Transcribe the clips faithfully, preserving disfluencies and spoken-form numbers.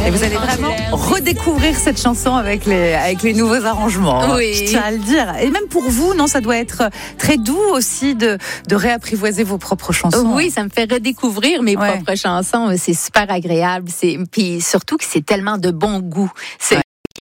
Et vous allez vraiment redécouvrir cette chanson avec les, avec les nouveaux arrangements. Oui. Je tiens à le dire. Et même pour vous, non, ça doit être très doux aussi de, de réapprivoiser vos propres chansons. Oui, ça me fait redécouvrir mes Ouais. propres chansons. C'est super agréable. C'est, puis surtout que c'est tellement de bon goût. C'est, Ouais.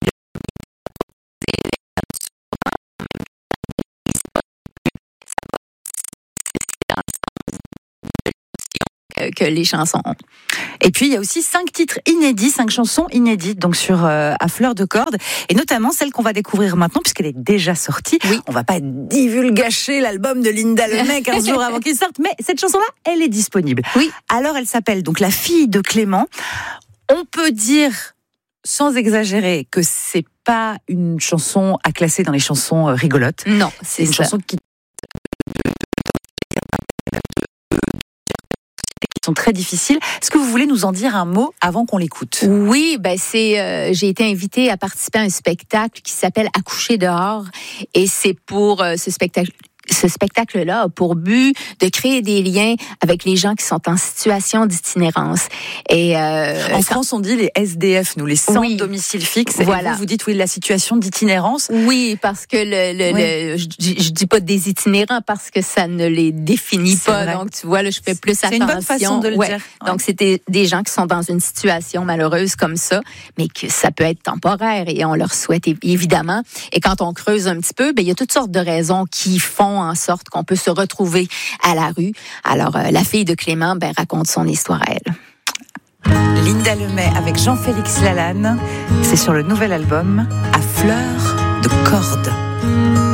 que, que les chansons ont. Et puis, il y a aussi cinq titres inédits, cinq chansons inédites, donc sur euh, À fleur de corde, et notamment celle qu'on va découvrir maintenant, puisqu'elle est déjà sortie. Oui. On va pas divulgacher l'album de Linda Lemay quinze jours avant qu'il sorte, mais cette chanson-là, elle est disponible. Oui. Alors, elle s'appelle donc La fille de Clément. On peut dire, sans exagérer, que c'est pas une chanson à classer dans les chansons euh, rigolotes. Non, C'est c'est une ça. chanson qui sont très difficiles. Est-ce que vous voulez nous en dire un mot avant qu'on l'écoute ? Oui, ben c'est. Euh, j'ai été invitée à participer à un spectacle qui s'appelle Accoucher dehors, et c'est pour euh, ce spectacle. Ce spectacle-là a pour but de créer des liens avec les gens qui sont en situation d'itinérance. Et euh, En ça- France, on dit les S D F, nous, les sans Oui. domicile fixe. Voilà. Et vous, vous dites, oui, la situation d'itinérance. Oui, parce que le, le, Oui. le je, je dis pas des itinérants parce que ça ne les définit C'est pas. vrai. Donc tu vois là, je fais plus C'est attention. une bonne façon de le Ouais. dire. Ouais. Donc c'était des gens qui sont dans une situation malheureuse comme ça, mais que ça peut être temporaire et on leur souhaite év- évidemment. Et quand on creuse un petit peu, ben il y a toutes sortes de raisons qui font en sorte qu'on peut se retrouver à la rue. Alors euh, la fille de Clément ben raconte son histoire à elle. Linda Lemay avec Jean-Félix Lalanne. C'est sur le nouvel album À fleur de corde.